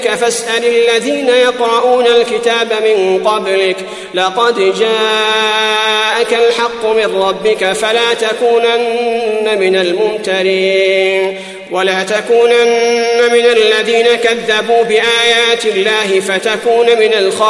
فاسأل الذين يقرؤون الكتاب من قبلك لقد جاءك الحق من ربك فلا تكونن من الممترين ولا تكونن من الذين كذبوا بآيات الله فتكون من الخاسرين.